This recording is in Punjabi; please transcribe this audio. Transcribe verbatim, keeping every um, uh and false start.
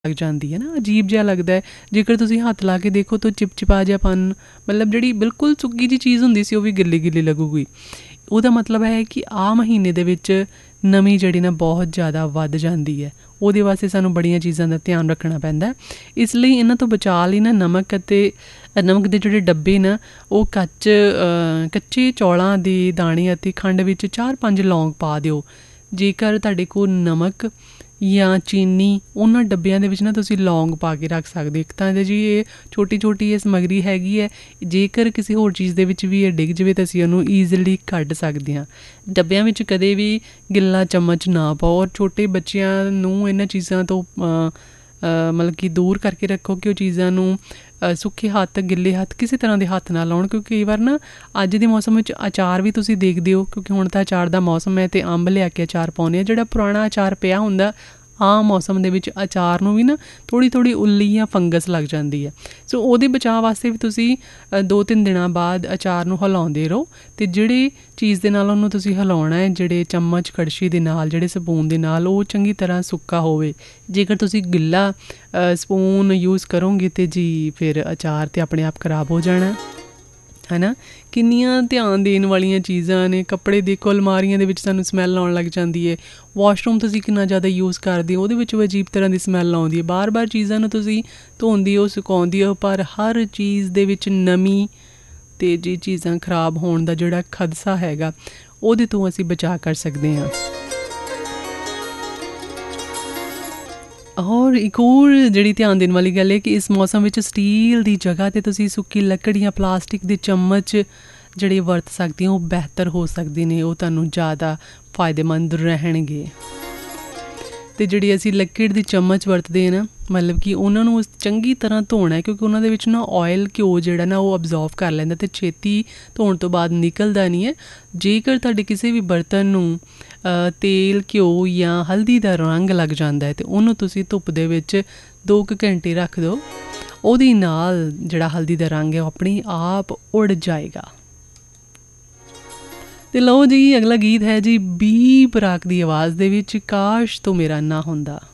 ਲੱਗ ਜਾਂਦੀ ਹੈ ਨਾ, ਅਜੀਬ ਜਿਹਾ ਲੱਗਦਾ ਹੈ। ਜੇਕਰ ਤੁਸੀਂ ਹੱਥ ਲਾ ਕੇ ਦੇਖੋ ਤਾਂ ਚਿਪਚਿਪਾ ਜਿਹਾਪਨ, ਮਤਲਬ ਜਿਹੜੀ ਬਿਲਕੁਲ ਸੁੱਕੀ ਜਿਹੀ ਚੀਜ਼ ਹੁੰਦੀ ਸੀ ਉਹ ਵੀ ਗਿੱਲੀ ਗਿੱਲੀ ਲੱਗੂਗੀ। ਉਹਦਾ ਮਤਲਬ ਹੈ ਕਿ ਆਹ ਮਹੀਨੇ ਦੇ ਵਿੱਚ ਨਮੀ ਜਿਹੜੀ ਨਾ ਬਹੁਤ ਜ਼ਿਆਦਾ ਵੱਧ ਜਾਂਦੀ ਹੈ। ਉਹਦੇ ਵਾਸਤੇ ਸਾਨੂੰ ਬੜੀਆਂ ਚੀਜ਼ਾਂ ਦਾ ਧਿਆਨ ਰੱਖਣਾ ਪੈਂਦਾ। ਇਸ ਲਈ ਇਹਨਾਂ ਤੋਂ ਬਚਾਅ ਲਈ ਨਾ ਨਮਕ ਅਤੇ ਨਮਕ ਦੇ ਜਿਹੜੇ ਡੱਬੇ ਨਾ ਉਹ ਕੱਚ ਕੱਚੇ ਚੌਲਾਂ ਦੇ ਦਾਣੇ ਅਤੇ ਖੰਡ ਵਿੱਚ ਚਾਰ ਪੰਜ ਲੌਂਗ ਪਾ ਦਿਓ। ਜੇਕਰ ਤੁਹਾਡੇ ਕੋਲ ਨਮਕ ਜਾਂ ਚੀਨੀ ਉਹਨਾਂ ਡੱਬਿਆਂ ਦੇ ਵਿੱਚ ਨਾ ਤੁਸੀਂ ਲੌਂਗ ਪਾ ਕੇ ਰੱਖ ਸਕਦੇ। ਇੱਕ ਤਾਂ ਜੀ ਇਹ ਛੋਟੀ ਛੋਟੀ ਇਹ ਸਮੱਗਰੀ ਹੈਗੀ ਹੈ, ਜੇਕਰ ਕਿਸੇ ਹੋਰ ਚੀਜ਼ ਦੇ ਵਿੱਚ ਵੀ ਇਹ ਡਿੱਗ ਜਾਵੇ ਤਾਂ ਅਸੀਂ ਉਹਨੂੰ ਈਜ਼ੀਲੀ ਕੱਢ ਸਕਦੇ ਹਾਂ। ਡੱਬਿਆਂ ਵਿੱਚ ਕਦੇ ਵੀ ਗਿੱਲਾ ਚਮਚ ਨਾ ਪਾਓ ਔਰ ਛੋਟੇ ਬੱਚਿਆਂ ਨੂੰ ਇਹਨਾਂ ਚੀਜ਼ਾਂ ਤੋਂ ਮਤਲਬ ਕਿ ਦੂਰ ਕਰਕੇ ਰੱਖੋ ਕਿ ਉਹ ਚੀਜ਼ਾਂ ਨੂੰ ਸੁੱਕੇ ਹੱਥ ਗਿੱਲੇ ਹੱਥ ਕਿਸੇ ਤਰ੍ਹਾਂ ਦੇ ਹੱਥ ਨਾ ਲਾਉਣ। ਕਿਉਂਕਿ ਕਈ ਵਾਰ ਨਾ ਅੱਜ ਦੇ ਮੌਸਮ ਵਿੱਚ ਅਚਾਰ ਵੀ ਤੁਸੀਂ ਦੇਖਦੇ ਹੋ, ਕਿਉਂਕਿ ਹੁਣ ਤਾਂ ਅਚਾਰ ਦਾ ਮੌਸਮ ਹੈ ਅਤੇ ਅੰਬ ਲਿਆ ਕੇ ਅਚਾਰ ਪਾਉਂਦੇ ਆ। ਜਿਹੜਾ ਪੁਰਾਣਾ ਅਚਾਰ ਪਿਆ ਹੁੰਦਾ ਆਮ ਮੌਸਮ ਦੇ ਵਿੱਚ ਅਚਾਰ ਨੂੰ ਵੀ ਨਾ ਥੋੜ੍ਹੀ ਥੋੜ੍ਹੀ ਉੱਲੀ ਜਾਂ ਫੰਗਸ ਲੱਗ ਜਾਂਦੀ ਹੈ। ਸੋ ਉਹਦੇ ਬਚਾਅ ਵਾਸਤੇ ਵੀ ਤੁਸੀਂ ਦੋ ਤਿੰਨ ਦਿਨਾਂ ਬਾਅਦ ਅਚਾਰ ਨੂੰ ਹਿਲਾਉਂਦੇ ਰਹੋ। ਅਤੇ ਜਿਹੜੇ ਚੀਜ਼ ਦੇ ਨਾਲ ਉਹਨੂੰ ਤੁਸੀਂ ਹਿਲਾਉਣਾ ਹੈ, ਜਿਹੜੇ ਚਮਚ ਕੜਛੀ ਦੇ ਨਾਲ, ਜਿਹੜੇ ਸਪੂਨ ਦੇ ਨਾਲ, ਉਹ ਚੰਗੀ ਤਰ੍ਹਾਂ ਸੁੱਕਾ ਹੋਵੇ। ਜੇਕਰ ਤੁਸੀਂ ਗਿੱਲਾ ਸਪੂਨ ਯੂਜ਼ ਕਰੋਗੇ ਤਾਂ ਜੀ ਫਿਰ ਅਚਾਰ ਤਾਂ ਆਪਣੇ ਆਪ ਖਰਾਬ ਹੋ ਜਾਣਾ ਹੈ ਨਾ। ਕਿੰਨੀਆਂ ਧਿਆਨ ਦੇਣ ਵਾਲੀਆਂ ਚੀਜ਼ਾਂ ਨੇ। ਕੱਪੜੇ ਦੇਖੋ, ਅਲਮਾਰੀਆਂ ਦੇ ਵਿੱਚ ਸਾਨੂੰ ਸਮੈਲ ਆਉਣ ਲੱਗ ਜਾਂਦੀ ਹੈ। ਵਾਸ਼ਰੂਮ ਤੁਸੀਂ ਕਿੰਨਾ ਜ਼ਿਆਦਾ ਯੂਜ਼ ਕਰਦੇ ਹੋ, ਉਹਦੇ ਵਿੱਚ ਵੀ ਅਜੀਬ ਤਰ੍ਹਾਂ ਦੀ ਸਮੈਲ ਆਉਂਦੀ ਹੈ। ਬਾਰ ਬਾਰ ਚੀਜ਼ਾਂ ਨੂੰ ਤੁਸੀਂ ਧੋਂਦੇ ਹੋ, ਸੁਕਾਉਂਦੇ ਹੋ, ਪਰ ਹਰ ਚੀਜ਼ ਦੇ ਵਿੱਚ ਨਮੀ ਅਤੇ ਜੀ ਚੀਜ਼ਾਂ ਖਰਾਬ ਹੋਣ ਦਾ ਜਿਹੜਾ ਖਦਸ਼ਾ ਹੈਗਾ ਉਹਦੇ ਤੋਂ ਅਸੀਂ ਬਚਾਅ ਕਰ ਸਕਦੇ ਹਾਂ। ਔਰ ਇੱਕ ਹੋਰ ਜਿਹੜੀ ਧਿਆਨ ਦੇਣ ਵਾਲੀ ਗੱਲ ਹੈ ਕਿ ਇਸ ਮੌਸਮ ਵਿੱਚ ਸਟੀਲ ਦੀ ਜਗ੍ਹਾ 'ਤੇ ਤੁਸੀਂ ਸੁੱਕੀ ਲੱਕੜ ਜਾਂ ਪਲਾਸਟਿਕ ਦੇ ਚਮਚ ਜਿਹੜੇ ਵਰਤ ਸਕਦੇ ਹੋ ਉਹ ਬਿਹਤਰ ਹੋ ਸਕਦੇ ਨੇ, ਉਹ ਤੁਹਾਨੂੰ ਜ਼ਿਆਦਾ ਫਾਇਦੇਮੰਦ ਰਹਿਣਗੇ। ਅਤੇ ਜਿਹੜੀ ਅਸੀਂ ਲੱਕੜ ਦੀ ਚਮਚ ਵਰਤਦੇ ਹਾਂ ਨਾ, ਮਤਲਬ ਕਿ ਉਹਨਾਂ ਨੂੰ ਚੰਗੀ ਤਰ੍ਹਾਂ ਧੋਣਾ ਹੈ, ਕਿਉਂਕਿ ਉਹਨਾਂ ਦੇ ਵਿੱਚ ਨਾ ਆਇਲ ਘਿਓ ਜਿਹੜਾ ਨਾ ਉਹ ਅਬਜ਼ੋਰਵ ਕਰ ਲੈਂਦਾ ਅਤੇ ਛੇਤੀ ਧੋਣ ਤੋਂ ਬਾਅਦ ਨਿਕਲਦਾ ਨਹੀਂ ਹੈ। ਜੇਕਰ ਤੁਹਾਡੇ ਕਿਸੇ ਵੀ ਬਰਤਨ ਨੂੰ ਤੇਲ ਘਿਓ ਜਾਂ ਹਲਦੀ ਦਾ ਰੰਗ ਲੱਗ ਜਾਂਦਾ ਹੈ ਅਤੇ ਉਹਨੂੰ ਤੁਸੀਂ ਧੁੱਪ ਦੇ ਵਿੱਚ ਦੋ ਕੁ ਘੰਟੇ ਰੱਖ ਦਿਓ, ਉਹਦੇ ਨਾਲ ਜਿਹੜਾ ਹਲਦੀ ਦਾ ਰੰਗ ਹੈ ਉਹ ਆਪਣੀ ਆਪ ਉੜ ਜਾਏਗਾ। ਅਤੇ ਲਓ ਜੀ, ਅਗਲਾ ਗੀਤ ਹੈ ਜੀ ਬੀ ਬਰਾਕ ਦੀ ਆਵਾਜ਼ ਦੇ ਵਿੱਚ, ਕਾਸ਼ ਤੂੰ ਮੇਰਾ ਨਾ ਹੁੰਦਾ।